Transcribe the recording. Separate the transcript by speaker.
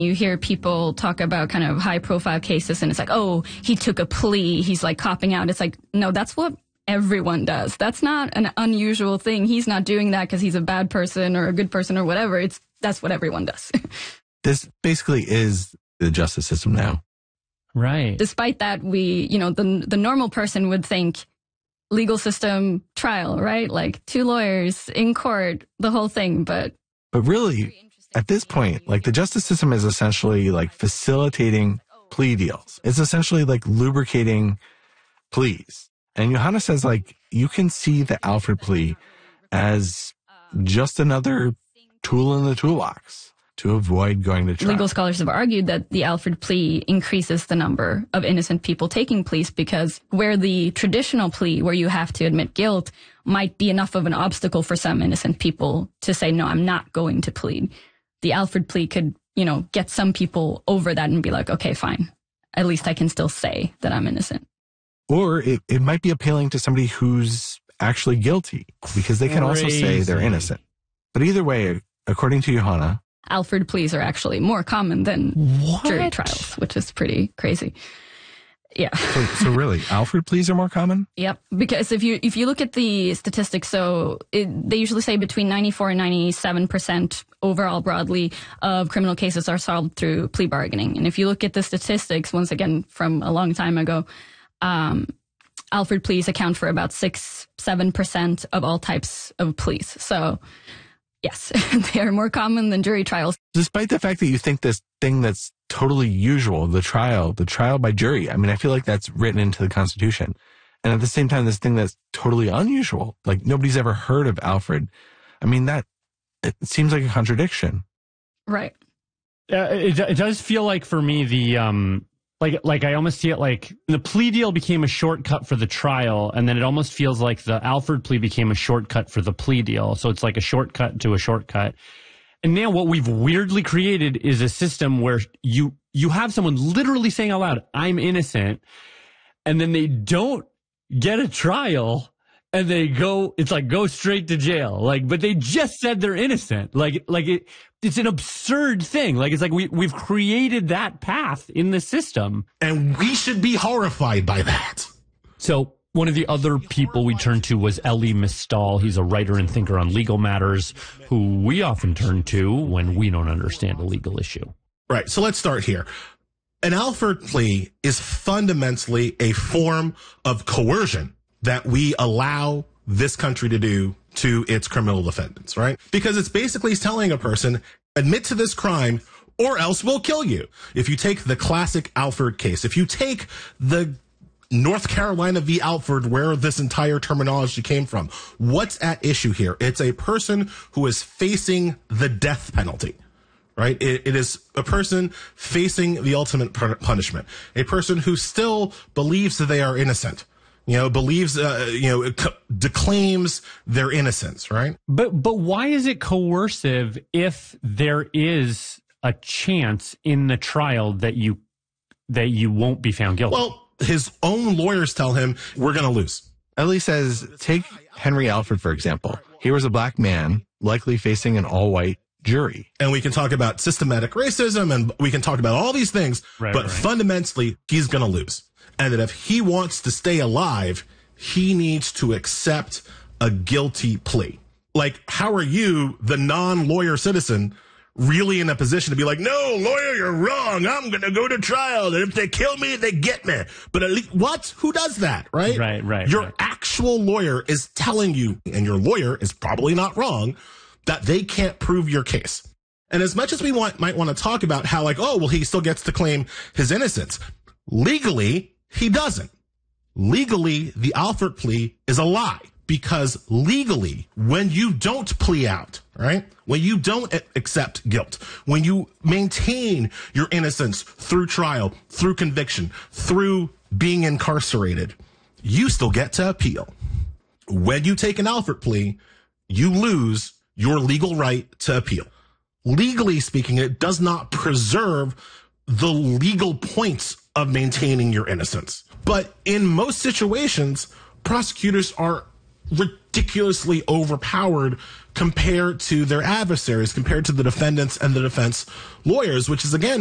Speaker 1: You hear people talk about kind of high profile cases and it's like, oh, he took a plea. He's like copping out. It's like, no, that's what everyone does. That's not an unusual thing. He's not doing that because he's a bad person or a good person or whatever. That's what everyone does.
Speaker 2: This basically is the justice system now.
Speaker 3: Right.
Speaker 1: Despite that, the normal person would think legal system, trial, right? Like 2 lawyers in court, the whole thing. But
Speaker 2: really, at this point, like the justice system is essentially like facilitating plea deals. It's essentially like lubricating pleas. And Johanna says like you can see the Alford plea as just another tool in the toolbox to avoid going to trial.
Speaker 1: Legal scholars have argued that the Alford plea increases the number of innocent people taking pleas because where the traditional plea, where you have to admit guilt, might be enough of an obstacle for some innocent people to say, no, I'm not going to plead. The Alford plea could, get some people over that and be like, okay, fine. At least I can still say that I'm innocent.
Speaker 2: Or it might be appealing to somebody who's actually guilty because they can also say they're innocent. But either way, according to Johanna,
Speaker 1: Alford pleas are actually more common than jury trials, which is pretty crazy. Yeah.
Speaker 2: So really, Alford pleas are more common?
Speaker 1: Yep. Because if you look at the statistics, they usually say between 94 and 97% overall broadly of criminal cases are solved through plea bargaining. And if you look at the statistics, once again, from a long time ago, Alford pleas account for about 6-7% of all types of pleas. So yes, they are more common than jury trials.
Speaker 2: Despite the fact that you think this thing that's totally usual, the trial by jury, I mean, I feel like that's written into the Constitution. And at the same time, this thing that's totally unusual, like nobody's ever heard of Alford. I mean, it seems like a contradiction.
Speaker 1: Right.
Speaker 3: It does feel like for me, like I almost see it like the plea deal became a shortcut for the trial, and then it almost feels like the Alford plea became a shortcut for the plea deal. So it's like a shortcut to a shortcut. And now what we've weirdly created is a system where you have someone literally saying out loud, I'm innocent, and then they don't get a trial, and they go straight to jail. But they just said they're innocent. It's an absurd thing. It's like we've created that path in the system.
Speaker 4: And we should be horrified by that.
Speaker 3: So one of the other people we turned to was Elie Mystal. He's a writer and thinker on legal matters who we often turn to when we don't understand a legal issue.
Speaker 4: Right. So let's start here. An Alford plea is fundamentally a form of coercion that we allow this country to do to its criminal defendants, right? Because it's basically telling a person, admit to this crime or else we'll kill you. If you take the classic Alford case, if you take the North Carolina v. Alford, where this entire terminology came from, what's at issue here? It's a person who is facing the death penalty. Right? It is a person facing the ultimate punishment, a person who still believes that they are innocent. Believes, declaims their innocence, right?
Speaker 3: But why is it coercive if there is a chance in the trial that you won't be found guilty?
Speaker 4: Well, his own lawyers tell him, we're going to lose.
Speaker 2: Elie says, take Henry Alford, for example. He was a black man, likely facing an all-white jury.
Speaker 4: And we can talk about systematic racism and we can talk about all these things, but fundamentally, he's going to lose. And that if he wants to stay alive, he needs to accept a guilty plea. How are you, the non-lawyer citizen, really in a position to be like, no, lawyer, you're wrong. I'm going to go to trial. And if they kill me, they get me. But at least, what? Who does that, right?
Speaker 3: Right.
Speaker 4: Your actual lawyer is telling you, and your lawyer is probably not wrong, that they can't prove your case. And as much as we might want to talk about how he still gets to claim his innocence, legally, he doesn't. Legally, the Alford plea is a lie because legally, when you don't plea out, right? When you don't accept guilt, when you maintain your innocence through trial, through conviction, through being incarcerated, you still get to appeal. When you take an Alford plea, you lose your legal right to appeal. Legally speaking, it does not preserve the legal points of maintaining your innocence. But in most situations, prosecutors are ridiculously overpowered compared to their adversaries, compared to the defendants and the defense lawyers, which is, again,